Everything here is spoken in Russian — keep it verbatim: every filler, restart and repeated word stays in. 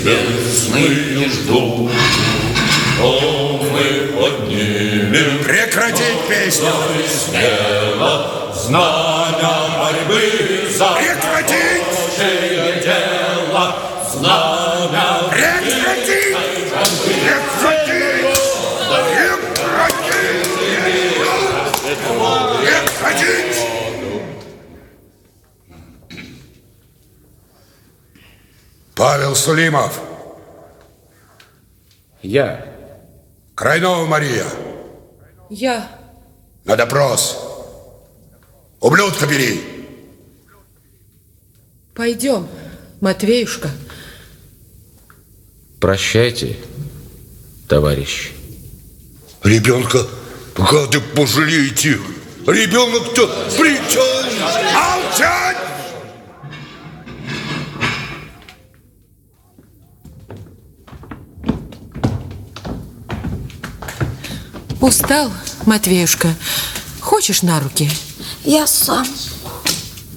небесные ждут, что мы поднимем. Прекратить песню! Смело знамя борьбы за Прекратить! хорошее дело. Знамя Прекратить! Прекратить! Прекратить! Прекратить! Павел Сулимов. Я. Крайнова Мария. Я. На допрос. Ублюдка бери. Пойдем, Матвеюшка. Прощайте, товарищ. Ребенка, гады, пожалейте. Ребенок-то при чем? Молчать! Устал, Матвеюшка? Хочешь на руки? Я сам.